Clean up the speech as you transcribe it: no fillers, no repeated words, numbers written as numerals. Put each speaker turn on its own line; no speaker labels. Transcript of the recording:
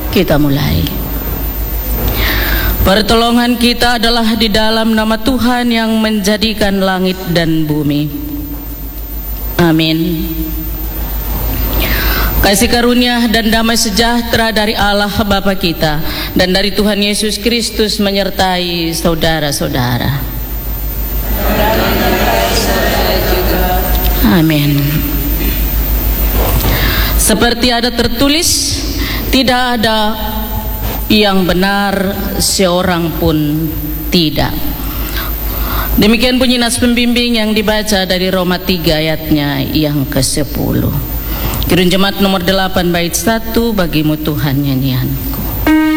Kita mulai. Pertolongan kita adalah di dalam nama Tuhan yang menjadikan langit dan bumi. Amin. Kasih karunia dan damai sejahtera dari Allah Bapa kita dan dari Tuhan Yesus Kristus menyertai saudara-saudara. Amin. Seperti ada tertulis, tidak ada yang benar seorang pun tidak. Demikian bunyi nas pembimbing yang dibaca dari Roma 3 ayatnya yang ke-10. Kirun Jemaat nomor 8 bait 1, bagimu Tuhan nyanyianku.